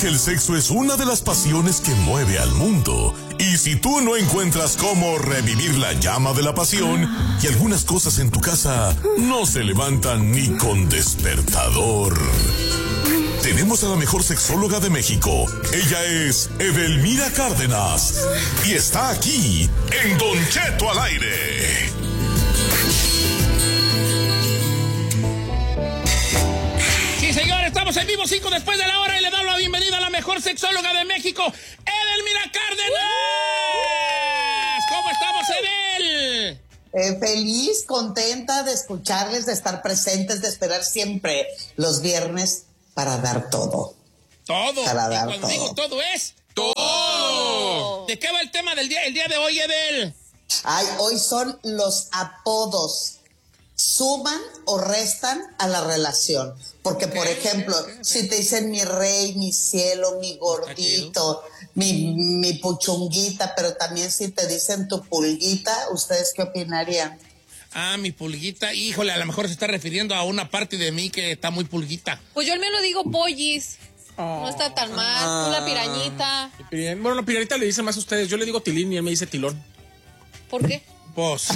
que el sexo es una de las pasiones que mueve al mundo. Y si tú no encuentras cómo revivir la llama de la pasión, y algunas cosas en tu casa no se levantan ni con despertador. Tenemos a la mejor sexóloga de México. Ella es Edelmira Cárdenas. Y está aquí, en Don Cheto al aire. Sí, señor, estamos en vivo 5 después de la hora y le damos la bienvenida a la mejor sexóloga de México, Edelmira Cárdenas. ¿Cómo estamos, Edel? Feliz, contenta de escucharles, de estar presentes, de esperar siempre los viernes para dar todo. Todo. Para dar y cuando todo. digo todo es todo. ¿De qué va el tema del día, el día de hoy, Edel? Ay, hoy son los apodos. ¿Suman o restan a la relación? Porque, por ejemplo, si te dicen mi rey, mi cielo, mi gordito, mi puchunguita, pero también si te dicen tu pulguita, ¿ustedes qué opinarían? Ah, mi pulguita. Híjole, a lo mejor se está refiriendo a una parte de mí que está muy pulguita. Pues yo al menos digo pollis. No está tan mal. Una pirañita. Bueno, la piranita le dicen más a ustedes. Yo le digo tilín y él me dice tilón. ¿Por qué? Pues.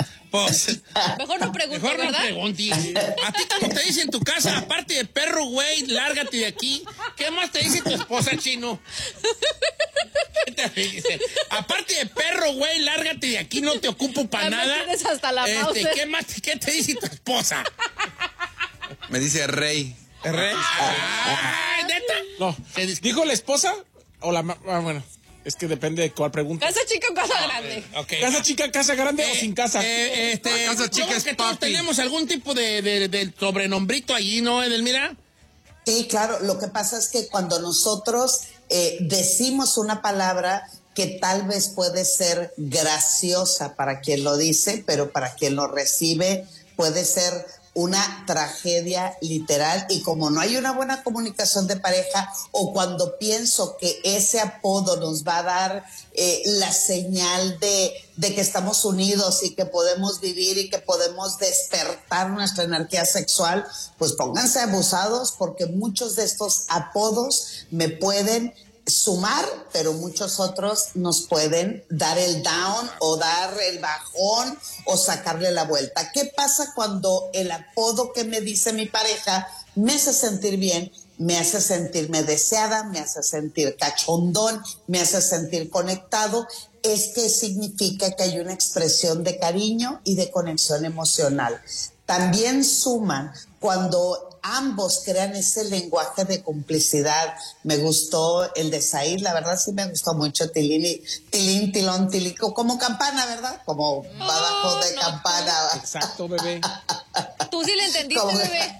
Mejor no preguntes, Mejor no ¿verdad? preguntes. ¿A ti cómo te dice en tu casa? Aparte de perro, güey, lárgate de aquí. ¿Qué más te dice tu esposa, Chino? ¿Qué te dice? Aparte de perro, güey, lárgate de aquí, no te ocupo para nada. Tienes hasta la Mauser. ¿Qué te dice tu esposa? Me dice rey. ¿Rey? Ay, ¿neta? No. ¿Dijo la esposa o la bueno, es que depende de cuál pregunta. ¿Casa chica o casa grande? Okay. ¿Casa chica, casa grande o sin casa? Casa chica es que todos tenemos algún tipo de sobrenombrito allí, ¿no, Edelmira? Sí, claro. Lo que pasa es que cuando nosotros decimos una palabra que tal vez puede ser graciosa para quien lo dice, pero para quien lo recibe puede ser una tragedia literal, y como no hay una buena comunicación de pareja, o cuando pienso que ese apodo nos va a dar la señal de que estamos unidos y que podemos vivir y que podemos despertar nuestra energía sexual, pues pónganse abusados, porque muchos de estos apodos me pueden sumar, pero muchos otros nos pueden dar el down o dar el bajón o sacarle la vuelta. ¿Qué pasa cuando el apodo que me dice mi pareja me hace sentir bien, me hace sentirme deseada, me hace sentir cachondón, me hace sentir conectado? Es que significa que hay una expresión de cariño y de conexión emocional. También suman cuando ambos crean ese lenguaje de complicidad. Me gustó el de Said, la verdad sí me gustó mucho. Tilín, tilón, tilico, como campana, ¿verdad? Como badajo de campana. Exacto, bebé. Tú sí le entendiste, Como- bebé.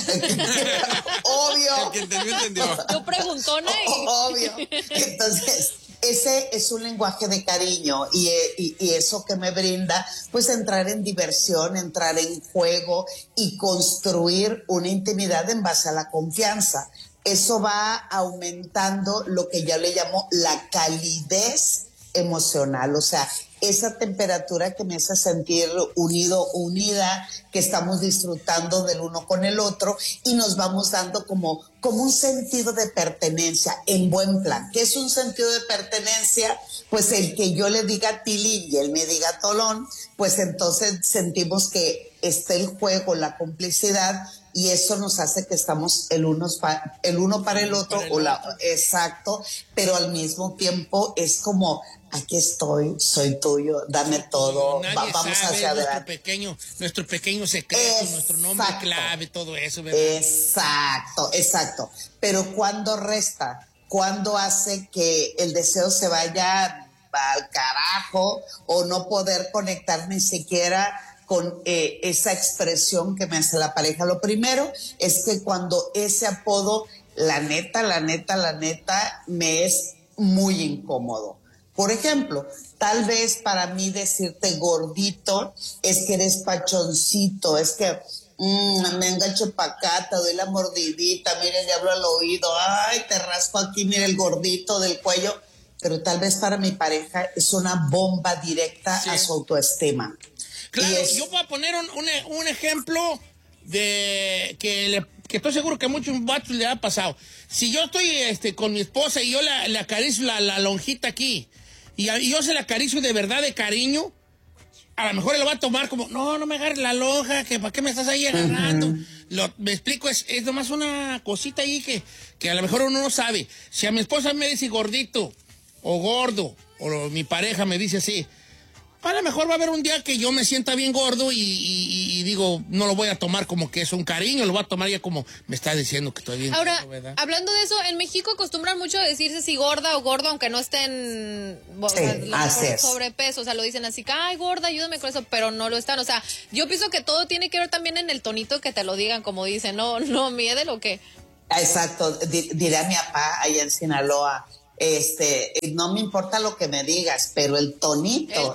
Obvio. El que entendió. Yo preguntona y... Obvio. Entonces, ese es un lenguaje de cariño y eso que me brinda, pues entrar en diversión, entrar en juego y construir una intimidad en base a la confianza. Eso va aumentando lo que yo le llamo la calidez emocional, o sea, esa temperatura que me hace sentir unido, unida, que estamos disfrutando del uno con el otro y nos vamos dando como un sentido de pertenencia en buen plan. ¿Qué es un sentido de pertenencia? Pues el que yo le diga Tilín y él me diga Tolón, pues entonces sentimos que está el juego, la complicidad, y eso nos hace que estamos el uno para el otro, exacto, pero al mismo tiempo es como, aquí estoy, soy tuyo, dame todo, Nadie vamos sabe, hacia adelante. nuestro pequeño secreto, nuestro nombre Exacto. clave, todo eso, ¿verdad? Exacto. Pero cuando resta, cuando hace que el deseo se vaya al carajo o no poder conectar ni siquiera con esa expresión que me hace la pareja. Lo primero es que cuando ese apodo, la neta, me es muy incómodo. Por ejemplo, tal vez para mí decirte gordito es que eres pachoncito, es que me engancho para acá, te doy la mordidita, mira, le hablo al oído, ay, te rasco aquí, mira el gordito del cuello, pero tal vez para mi pareja es una bomba directa a su autoestima. Claro, yo voy a poner un ejemplo de que que estoy seguro que a muchos vatos le ha pasado. Si yo estoy con mi esposa y yo le acaricio la lonjita aquí, y yo se la acaricio de verdad, de cariño, a lo mejor él lo va a tomar como, no me agarres la lonja, que ¿para qué me estás ahí agarrando? Me explico, es nomás una cosita ahí que a lo mejor uno no sabe. Si a mi esposa me dice gordito o gordo, o mi pareja me dice así, a lo mejor va a haber un día que yo me sienta bien gordo y digo, no lo voy a tomar como que es un cariño, lo voy a tomar ya como me está diciendo que estoy bien. Ahora, ¿verdad? hablando de eso, en México acostumbran mucho a decirse si gorda o gordo, aunque no estén sobrepeso, o sea, lo dicen así, ay, gorda, ayúdame con eso, pero no lo están, o sea, yo pienso que todo tiene que ver también en el tonito que te lo digan, como dicen, no mide lo que... Exacto, diré a mi papá allá en Sinaloa, no me importa lo que me digas, pero el tonito es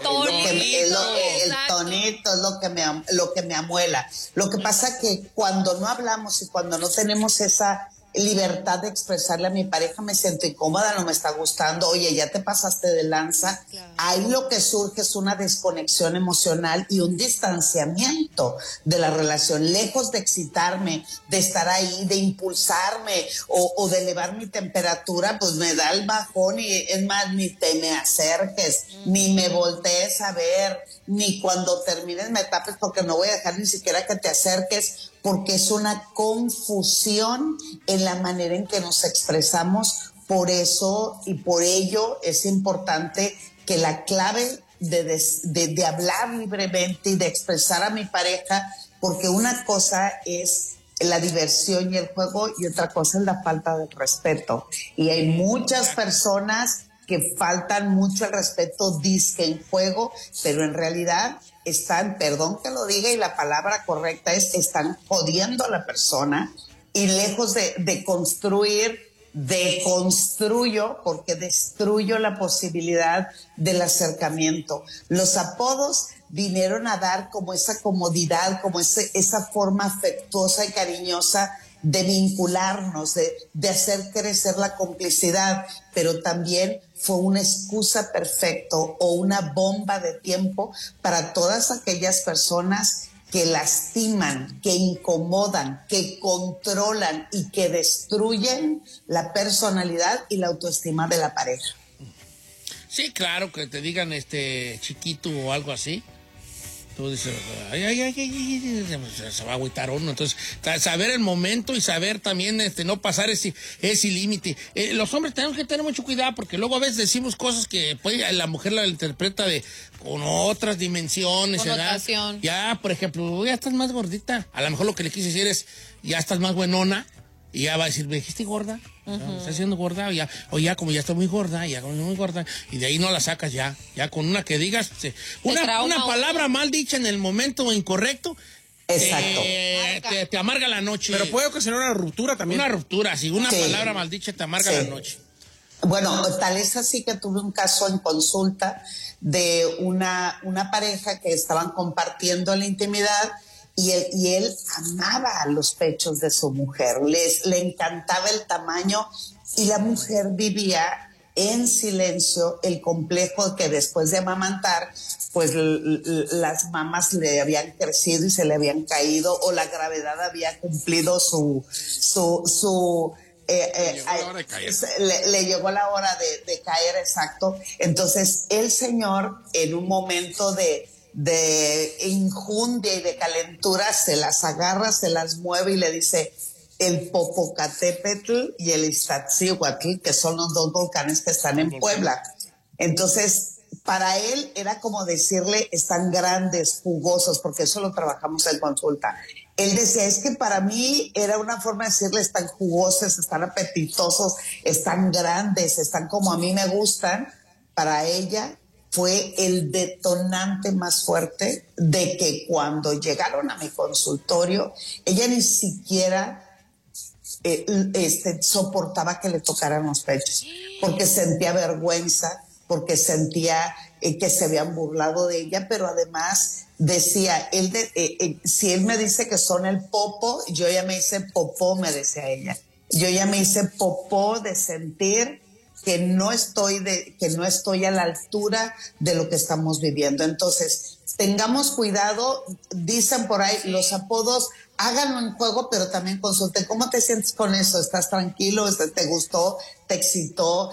lo que me amuela. Lo que pasa que cuando no hablamos y cuando no tenemos esa libertad de expresarle a mi pareja, me siento incómoda, no me está gustando, oye, ya te pasaste de lanza. Claro. Ahí lo que surge es una desconexión emocional y un distanciamiento de la relación, lejos de excitarme, de estar ahí, de impulsarme o de elevar mi temperatura, pues me da el bajón y es más, ni te me acerques, ni me voltees a ver, ni cuando termines me tapes porque no voy a dejar ni siquiera que te acerques, porque es una confusión en la manera en que nos expresamos. Por eso y por ello es importante que la clave de hablar libremente y de expresar a mi pareja, porque una cosa es la diversión y el juego y otra cosa es la falta de respeto. Y hay muchas personas que faltan mucho el respeto, dizque en juego, pero en realidad están, perdón que lo diga y la palabra correcta es, están jodiendo a la persona y lejos de construir, deconstruyo, porque destruyo la posibilidad del acercamiento. Los apodos vinieron a dar como esa comodidad, como esa forma afectuosa y cariñosa de vincularnos, de hacer crecer la complicidad, pero también fue una excusa perfecta o una bomba de tiempo para todas aquellas personas que lastiman, que incomodan, que controlan y que destruyen la personalidad y la autoestima de la pareja. Sí, claro, que te digan chiquito o algo así. Tú dices, se va a agüitar uno. Entonces, saber el momento y saber también no pasar ese límite. Los hombres tenemos que tener mucho cuidado porque luego a veces decimos cosas que la mujer la interpreta con otras dimensiones. Ya, por ejemplo, ya estás más gordita. A lo mejor lo que le quise decir es, ya estás más buenona. Y ya va a decir, ¿me dijiste gorda? ¿Me estás haciendo gorda? O ya como ya estoy muy gorda, y de ahí no la sacas ya con una que digas, una palabra mal dicha en el momento incorrecto. Exacto. Te amarga la noche. Pero puede ocasionar una ruptura también. Una ruptura, sí, una palabra mal dicha te amarga la noche. Bueno, tal es así que tuve un caso en consulta de una pareja que estaban compartiendo la intimidad. Y él amaba los pechos de su mujer, le encantaba el tamaño y la mujer vivía en silencio el complejo que después de amamantar, pues las mamas le habían crecido y se le habían caído o la gravedad había cumplido le llegó la hora de caer, exacto. Entonces el señor en un momento de injundia y de calentura se las agarra, se las mueve y le dice el Popocatépetl y el Iztaccíhuatl, que son los dos volcanes que están en Puebla. Entonces, para él era como decirle, están grandes, jugosos, porque eso lo trabajamos en consulta. Él decía, es que para mí era una forma de decirle, están jugosos, están apetitosos, están grandes, están como a mí me gustan. Para ella fue el detonante más fuerte de que cuando llegaron a mi consultorio, ella ni siquiera soportaba que le tocaran los pechos, porque sentía vergüenza, porque sentía que se habían burlado de ella, pero además decía, si él me dice que son el popo, yo ya me hice popó, me decía ella. Yo ya me hice popó de sentir que no estoy a la altura de lo que estamos viviendo. Entonces, tengamos cuidado, dicen por ahí, los apodos, háganlo en juego, pero también consulten. ¿Cómo te sientes con eso? ¿Estás tranquilo? ¿Te gustó? ¿Te excitó?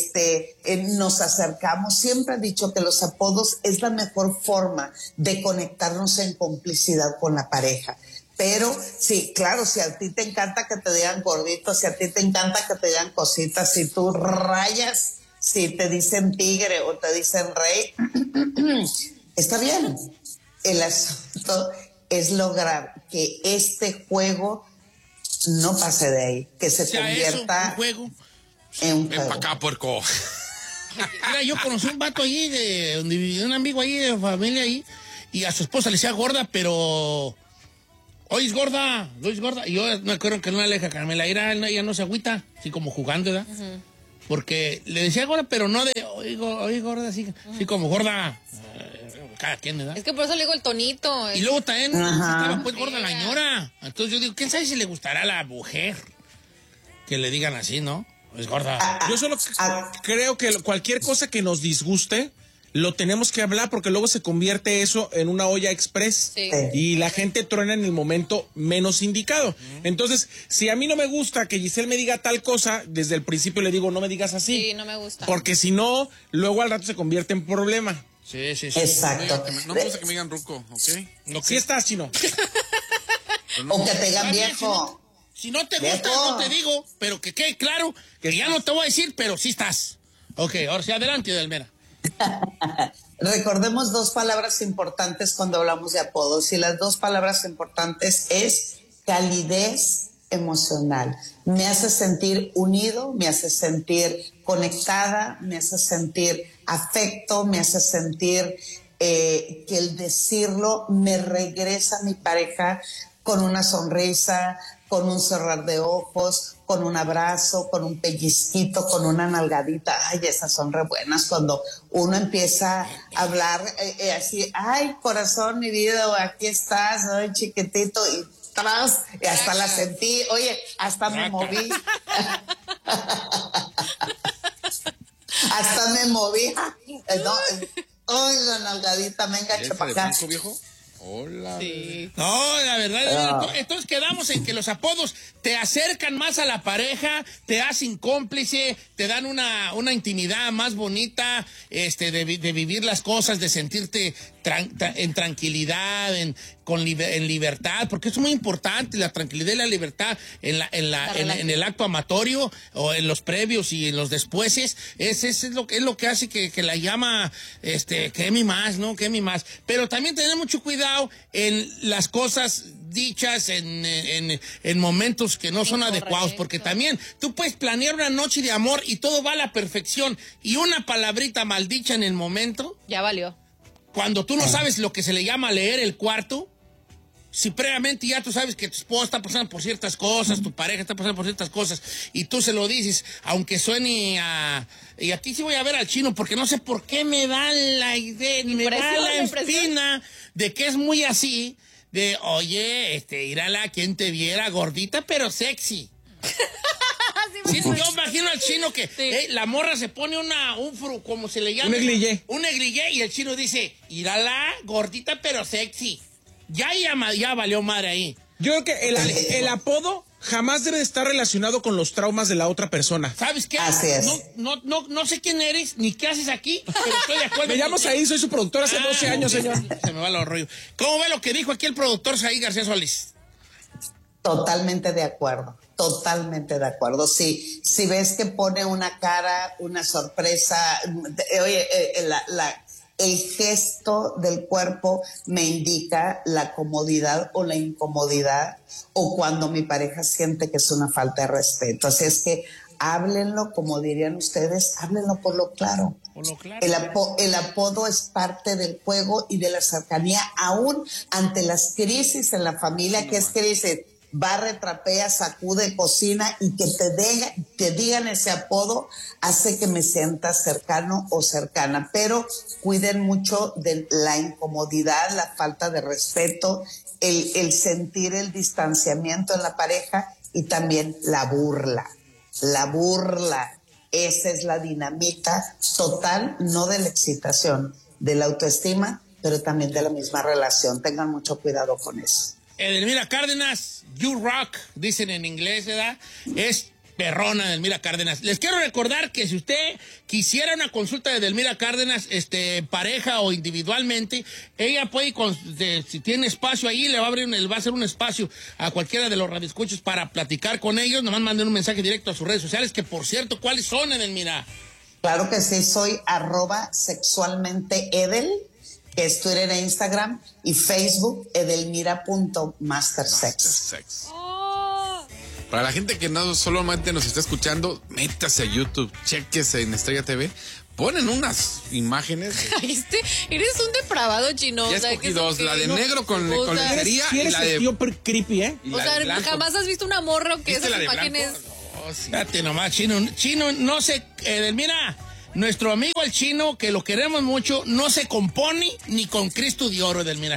Nos acercamos. Siempre he dicho que los apodos es la mejor forma de conectarnos en complicidad con la pareja. Pero sí, claro, si a ti te encanta que te digan gordito, si a ti te encanta que te digan cositas, si tú rayas, si te dicen tigre o te dicen rey, está bien. El asunto es lograr que este juego no pase de ahí, que se convierta un juego. En un Ven juego. para acá, puerco. Mira, yo conocí un vato ahí, un amigo ahí de familia ahí, y a su esposa le decía gorda, pero... Oye, es gorda. Y yo me acuerdo que en una aleja Carmela, ella no se agüita, así como jugando, ¿verdad? Uh-huh. Porque le decía gorda, pero no de, oye gorda, así como gorda. Cada quien, ¿verdad? Es que por eso le digo el tonito. Y luego también estaba pues gorda la señora. Entonces yo digo, ¿quién sabe si le gustará a la mujer que le digan así, no? Es gorda. Yo solo creo que cualquier cosa que nos disguste, lo tenemos que hablar porque luego se convierte eso en una olla express. Sí. Y la gente truena en el momento menos indicado. Entonces, si a mí no me gusta que Giselle me diga tal cosa, desde el principio le digo, no me digas así. Sí, no me gusta. Porque si no, luego al rato se convierte en problema. Sí. Exacto. No me gusta que me digan ruco, ¿ok? Sí estás, Chino. O que te digan viejo. Si no te gusta, no te digo, pero que quede claro que ya no te voy a decir, pero sí estás. Ok, ahora sí, adelante, Delmera. Recordemos dos palabras importantes cuando hablamos de apodos, y las dos palabras importantes es calidez emocional. Me hace sentir unido, me hace sentir conectada, me hace sentir afecto, me hace sentir que el decirlo me regresa a mi pareja con una sonrisa, con un cerrar de ojos, con un abrazo, con un pellizquito, con una nalgadita. Ay, esas son re buenas cuando uno empieza a hablar así, ay, corazón, mi vida, aquí estás, ay, chiquitito, y tras, y hasta la sentí, oye, hasta me moví. Hasta me moví. No, ay, la nalgadita, venga, echa para acá. Viejo? Hola. Sí. No, la verdad, entonces quedamos en que los apodos te acercan más a la pareja, te hacen cómplice, te dan una intimidad más bonita, de vivir las cosas, de sentirte en tranquilidad, en libertad, porque es muy importante la tranquilidad y la libertad en el acto amatorio o en los previos y en los despuéses. Es lo que hace que la llama, queme más, ¿no? Queme más. Pero también tener mucho cuidado en las cosas dichas en momentos que no son adecuados, porque también tú puedes planear una noche de amor y todo va a la perfección, y una palabrita maldicha en el momento ya valió. Cuando tú no sabes lo que se le llama leer el cuarto, si previamente ya tú sabes que tu esposa está pasando por ciertas cosas, tu pareja está pasando por ciertas cosas, y tú se lo dices, aunque suene y a ti sí voy a ver al Chino, porque no sé por qué me da la idea, me da la espina de que es muy así, de, oye, írala, quien te viera, gordita pero sexy. Sí, yo imagino al Chino que la morra se pone como se le llama. Un negligé. Un negligé, y el Chino dice, írala, gordita pero sexy. Ya valió madre ahí. Yo creo que el apodo jamás debe estar relacionado con los traumas de la otra persona. ¿Sabes qué? Así es. No sé quién eres ni qué haces aquí, pero estoy de acuerdo. Me llamo Saí, soy su productor hace 12 años, señor. Se me va el rollo. ¿Cómo ve lo que dijo aquí el productor Saí García Solís? Totalmente de acuerdo, totalmente de acuerdo. Si ves que pone una cara, una sorpresa, oye, el gesto del cuerpo me indica la comodidad o la incomodidad, o cuando mi pareja siente que es una falta de respeto. Así es que háblenlo, como dirían ustedes, háblenlo por lo claro. Por lo claro. El apodo es parte del juego y de la cercanía, aún ante las crisis en la familia, que es crisis. Barre, trapea, sacude, cocina, y que te digan ese apodo hace que me sienta cercano o cercana. Pero cuiden mucho de la incomodidad, la falta de respeto, el sentir el distanciamiento en la pareja, y también la burla. esa es la dinamita total, no de la excitación, de la autoestima, pero también de la misma relación. Tengan mucho cuidado con eso. Edelmira Cárdenas, You Rock, dicen en inglés, ¿verdad? Es perrona Edelmira Cárdenas. Les quiero recordar que si usted quisiera una consulta de Edelmira Cárdenas, pareja o individualmente, ella puede, si tiene espacio ahí, le va a hacer un espacio a cualquiera de los radioescuchos para platicar con ellos. Nomás manden un mensaje directo a sus redes sociales, que por cierto, ¿cuáles son, Edelmira? Claro que sí, soy @sexualmenteedel, que es Twitter e Instagram, y Facebook, edelmira.mastersex. Para la gente que no solamente nos está escuchando, métase a YouTube, chéquese en Estrella TV, ponen unas imágenes. Eres un depravado, Chino. Ya escogí dos, la de negro con lencería y la de... tío creepy, ¿eh? O sea, jamás has visto una morra que esas imágenes... No, sí. Fíjate nomás, Chino, no sé, Edelmira, nuestro amigo el Chino, que lo queremos mucho, no se compone ni con Cristo de oro, Edelmira.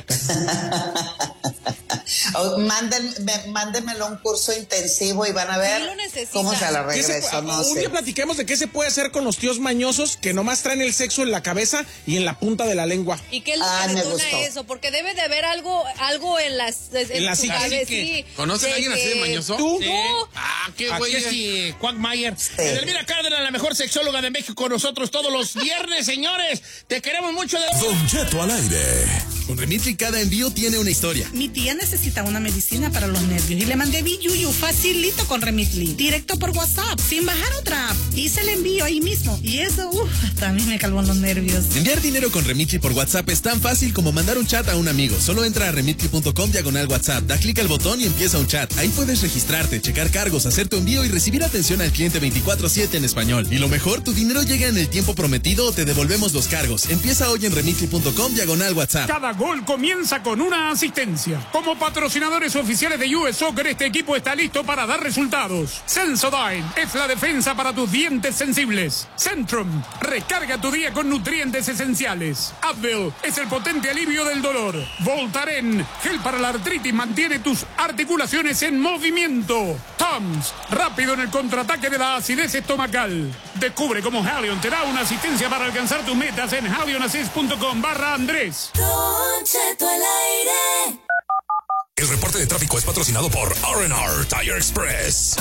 Mándenmelo un curso intensivo y van a ver cómo se la regreso. Un día platiquemos de qué se puede hacer con los tíos mañosos que nomás traen el sexo en la cabeza y en la punta de la lengua. ¿Y qué es lo que detona eso? Porque debe de haber algo en la psique. Sí. ¿Conocen a alguien así de mañoso? ¿Tú? Sí. No. Qué güey. Aquí es Quagmire. Edelmira Cárdenas, la mejor sexóloga de México, con nosotros todos los viernes, señores. Te queremos mucho. Don Cheto al aire. Con Remitly cada envío tiene una historia. Mi tía necesita una medicina para los nervios y le mandé Biyuyu facilito con Remitly, directo por WhatsApp, sin bajar otra app. Hice el envío ahí mismo y eso, también me calmó los nervios. Enviar dinero con Remitly por WhatsApp es tan fácil como mandar un chat a un amigo. Solo entra a remitly.com/WhatsApp, da clic al botón y empieza un chat. Ahí puedes registrarte, checar cargos, hacer tu envío y recibir atención al cliente 24/7 en español. Y lo mejor, tu dinero llega en el tiempo prometido o te devolvemos los cargos. Empieza hoy en remitly.com/WhatsApp. Cada gol comienza con una asistencia. Como patrocinadores oficiales de US Soccer, este equipo está listo para dar resultados. Sensodyne es la defensa para tus dientes sensibles. Centrum, recarga tu día con nutrientes esenciales. Advil es el potente alivio del dolor. Voltaren, gel para la artritis, mantiene tus articulaciones en movimiento. Tums, rápido en el contraataque de la acidez estomacal. Descubre cómo Halion te da una asistencia para alcanzar tus metas en halionassist.com/Andrés. Don Cheto al aire. El reporte de tráfico es patrocinado por R&R Tire Express.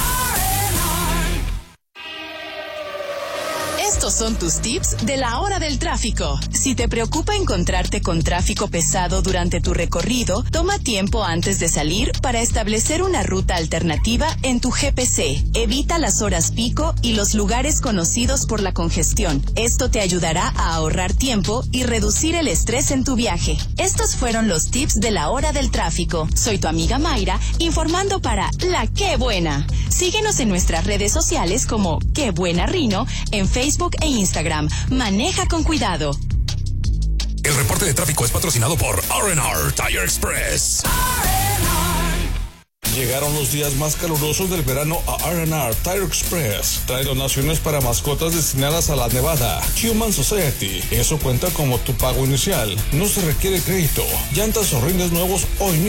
Estos son tus tips de la hora del tráfico. Si te preocupa encontrarte con tráfico pesado durante tu recorrido, toma tiempo antes de salir para establecer una ruta alternativa en tu GPC. Evita las horas pico y los lugares conocidos por la congestión. Esto te ayudará a ahorrar tiempo y reducir el estrés en tu viaje. Estos fueron los tips de la hora del tráfico. Soy tu amiga Mayra, informando para La Qué Buena. Síguenos en nuestras redes sociales como Qué Buena Rino, en Facebook e Instagram. Maneja con cuidado. El reporte de tráfico es patrocinado por R&R Tire Express. Llegaron los días más calurosos del verano a R&R Tire Express. Trae donaciones para mascotas destinadas a la Nevada Human Society. Eso cuenta como tu pago inicial. No se requiere crédito. Llantas o rines nuevos hoy mismo.